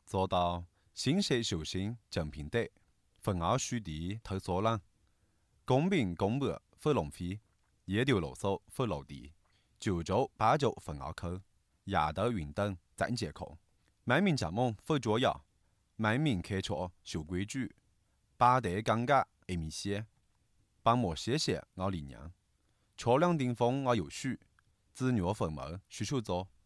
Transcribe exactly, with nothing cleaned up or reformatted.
做到信息小心正平对，分好属地投所人，公平公正不浪费，夜丢啰嗦不落地，九州八九分好扣，夜头运动站健康，卖名节目不作妖，卖名开车守规矩，八地尴尬爱米线，帮莫谢谢我理娘，车辆顶风我有序，子女分毛需求做。